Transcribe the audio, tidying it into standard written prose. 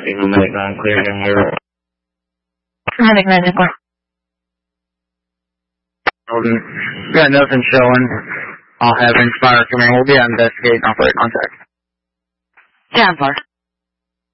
Medic 9, clear again here. Medic 9, clear. We got nothing showing. I'll have Inspire come in. We'll be on investigate and operate contact. Yeah, I'm sorry.